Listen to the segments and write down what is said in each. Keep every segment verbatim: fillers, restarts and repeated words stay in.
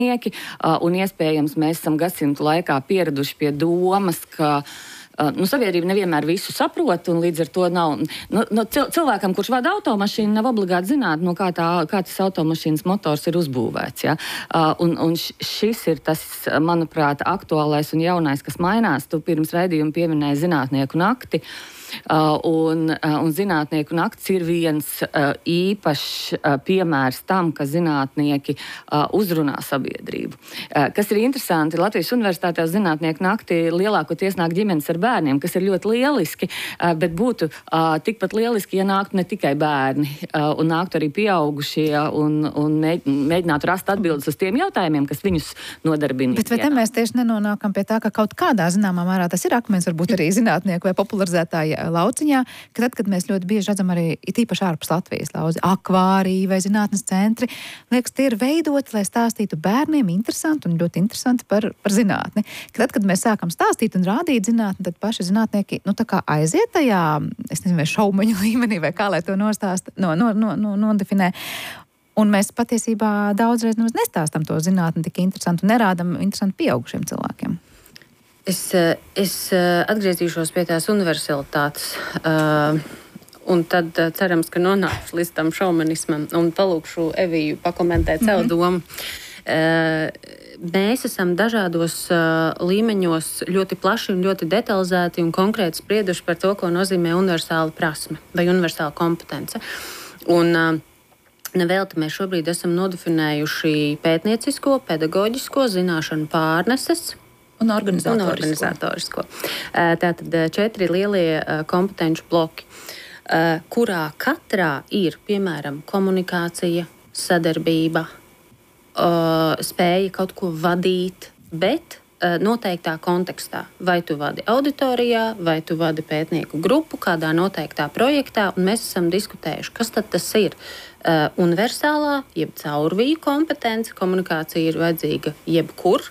un iespējams mēs esam gadsimtu laikā pieraduši pie domas, ka nu, sabiedrība nevienmēr visu saprot, un līdz ar to nav. Nu, nu, cilvēkam, kurš vada automašīnu, nav obligāti zināt, no kā, tā, kā tas automašīnas motors ir uzbūvēts. Ja? Un, un šis ir tas, manuprāt, aktuālais un jaunais, kas mainās. Tu pirms raidījuma pieminēji zinātnieku nakti. Uh, un, uh, un zinātnieku nakts ir viens uh, īpašs uh, piemērs tam, ka zinātnieki uh, uzrunā sabiedrību. Uh, kas ir interesanti, Latvijas Universitātē zinātnieku nakti lielākoties nāk ģimenes ar bērniem, kas ir ļoti lieliski, uh, bet būtu uh, tikpat lieliski, ja nāktu ne tikai bērni, uh, un nāktu arī pieaugušie un, un mēģinātu rast atbildes uz tiem jautājumiem, kas viņus nodarbina. Bet vai te mēs tieši nenonākam pie tā, ka kaut kādā zināmā mērā tas ir akmens, varbūt arī zinātnieku vai popularizētāji lauciņā, ka tad, kad mēs ļoti bieži redzam arī tīpaši ārpus Latvijas lauzi, akvāriji vai zinātnes centri, liekas, tie ir veidoti, lai stāstītu bērniem interesanti un ļoti interesanti par, par zinātni. Ka tad, kad mēs sākam stāstīt un rādīt zinātni, tad paši zinātnieki, nu tā kā aiziet tajā, es nezinu, vai šaumaņu līmenī, vai kā lai to nostāst, no, no, no, no, nodefinē. Un mēs patiesībā daudzreiz nemaz nestāstam to zinātni tik interesanti un nerādam interesanti pieaugušiem cilvēkiem. Es, es atgriezīšos pie tās universalitātes, uh, un tad uh, cerams, ka nonākšu līdz tam šaumanismam un palūkšu Eviju pakomentēt savu mm-hmm. domu. Uh, mēs esam dažādos uh, līmeņos ļoti plaši un ļoti detalizēti un konkrēti sprieduši par to, ko nozīmē universāla prasme vai universāla kompetence. Un, uh, nevelti mēs šobrīd esam nodefinējuši pētniecisko, pedagoģisko zināšanu pārneses, Un organizatorisko. Un organizatorisko. Tātad četri lielie kompetenci bloki, kurā katrā ir, piemēram, komunikācija, sadarbība, spēja kaut ko vadīt, bet noteiktā kontekstā. Vai tu vadi auditorijā, vai tu vadi pētnieku grupu kādā noteiktā projektā, un mēs esam diskutējuši, kas tad tas ir. Universālā, jeb caurviju kompetence, komunikācija ir vajadzīga jebkur.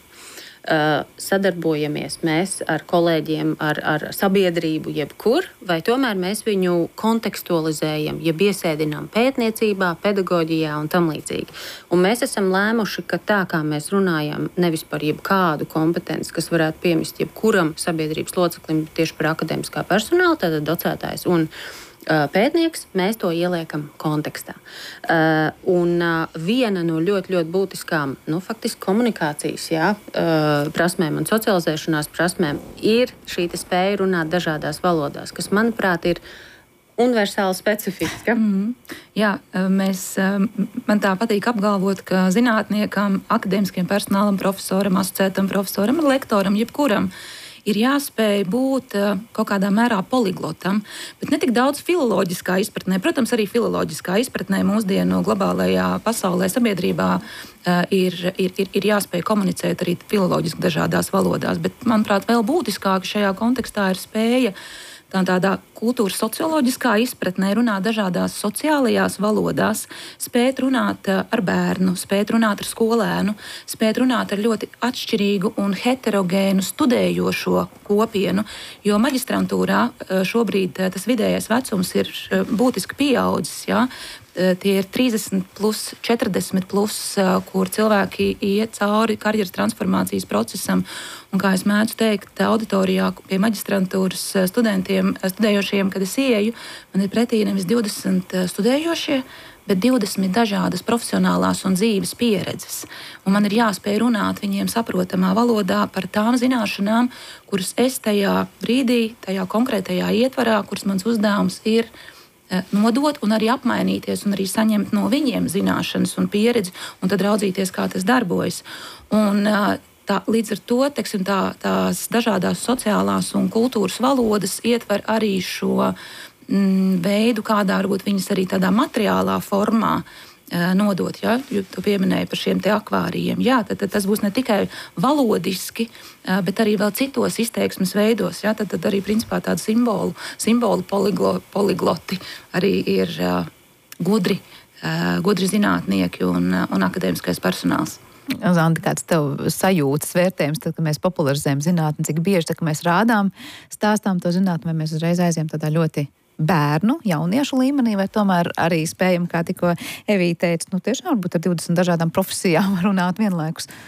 Uh, sadarbojamies mēs ar kolēģiem, ar, ar sabiedrību, jebkur, vai tomēr mēs viņu kontekstualizējam, jeb iesēdinām pētniecībā, pedagoģijā un tam līdzīgi. Un mēs esam lēmuši, ka tā kā mēs runājam nevis par jebkādu kompetenci, kas varētu piemist jebkuram sabiedrības loceklim tieši par akadēmiskā personāla, tātad docētājs un pētnieks, mēs to ieliekam kontekstā. Uh, un uh, viena no ļoti, ļoti būtiskām, nu, faktiski komunikācijas jā, uh, prasmēm un socializēšanās prasmēm ir šī spēja runāt dažādās valodās, kas, manuprāt, ir universāli specifiska. Mm-hmm. Jā, mēs, man tā patīk apgalvot, ka zinātniekam, akadēmiskiem personālam, profesoram, asociētam profesoram, lektoram, jebkuram, ir jāspēj būt kaut kādā mērā poliglotam, bet ne tik daudz filoloģiskā izpratnē. Protams, arī filoloģiskā izpratnē mūsdienu globālajā pasaulē, sabiedrībā ir, ir, ir, ir jāspēj komunicēt arī filoloģiski dažādās valodās, bet, manuprāt, vēl būtiskāk šajā kontekstā ir spēja tā tādā kultūras socioloģiskā izpratnē runāt dažādās sociālajās valodās, spēt runāt ar bērnu, spēt runāt ar skolēnu, spēt runāt ar ļoti atšķirīgu un heterogēnu studējošo kopienu, jo maģistrantūrā šobrīd tas vidējais vecums ir būtiski pieaudzis, jā. Tie ir trīsdesmit plus, četrdesmit plus, kur cilvēki iet cauri karjeras transformācijas procesam. Un, kā es mēdzu teikt, auditorijā pie maģistrantūras studentiem, studējošiem, kad es ieju, man ir pretī nevis divdesmit studējošie, bet divdesmit dažādas profesionālās un dzīves pieredzes. Un man ir jāspēj runāt viņiem saprotamā valodā par tām zināšanām, kuras es tajā brīdī, tajā konkrētajā ietvarā, kuras mans uzdevums ir nodot un arī apmainīties un arī saņemt no viņiem zināšanas un pieredzi un tad raudzīties, kā tas darbojas. Un, tā, līdz ar to teiksim, tā, tās dažādās sociālās un kultūras valodas ietver arī šo mm, veidu, kādā varbūt viņas arī tādā materiālā formā nodot, ja? Tu pieminēji par šiem te akvārijiem. Jā, tad, tad tas būs ne tikai valodiski, bet arī vēl citos izteiksmes veidos. Ja? Tad, tad arī principā tādu simbolu, simbolu poliglo, poligloti arī ir uh, gudri, uh, gudri zinātnieki un, uh, un akadēmiskais personāls. Zandi, kāds tev sajūtas vērtējums, tad, kad mēs popularizējam zinātni, cik bieži, tad, kad mēs rādām, stāstām to zinātni, vai mēs uzreiz aizjām tādā ļoti bērnu, jauniešu līmenī, vai tomēr arī spējam, kā tikko Evija teica, nu tiešām varbūt ar divdesmit dažādām profesijām runāt vienlaikus?